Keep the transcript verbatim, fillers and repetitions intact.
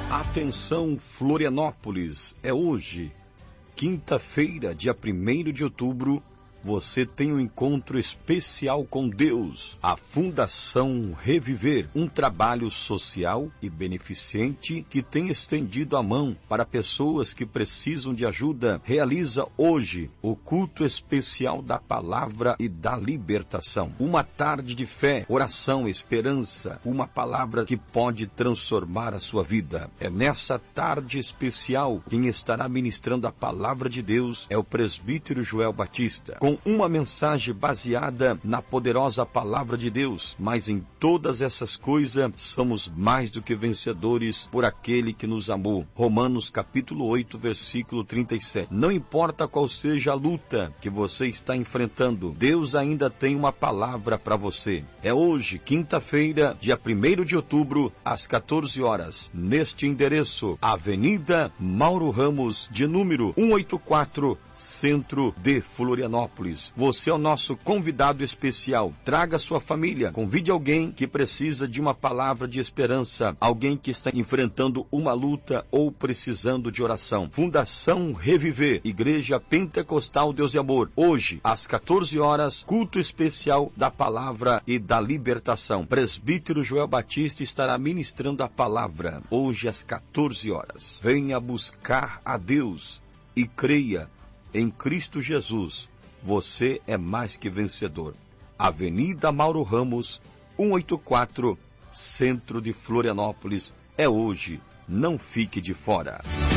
Atenção Florianópolis, é hoje, quinta-feira, dia primeiro de outubro, você tem um encontro especial com Deus. A Fundação Reviver, um trabalho social e beneficente que tem estendido a mão para pessoas que precisam de ajuda, realiza hoje o culto especial da palavra e da libertação. Uma tarde de fé, oração, esperança, uma palavra que pode transformar a sua vida. É nessa tarde especial quem estará ministrando a palavra de Deus é o presbítero Joel Batista, com uma mensagem baseada na poderosa palavra de Deus. Mas em todas essas coisas somos mais do que vencedores por aquele que nos amou. Romanos capítulo oito, versículo trinta e sete. Não importa qual seja a luta que você está enfrentando, Deus ainda tem uma palavra para você. É hoje, quinta-feira, dia primeiro de outubro, às quatorze horas, neste endereço, Avenida Mauro Ramos, de número cento e oitenta e quatro, Centro de Florianópolis. Você é o nosso convidado especial. Traga sua família, convide alguém que precisa de uma palavra de esperança, alguém que está enfrentando uma luta ou precisando de oração. Fundação Reviver, Igreja Pentecostal Deus e Amor. Hoje, às quatorze horas, culto especial da palavra e da libertação. Presbítero Joel Batista estará ministrando a palavra, hoje às quatorze horas. Venha buscar a Deus e creia em Cristo Jesus. Você é mais que vencedor. Avenida Mauro Ramos, cento e oitenta e quatro, Centro de Florianópolis. É hoje. Não fique de fora.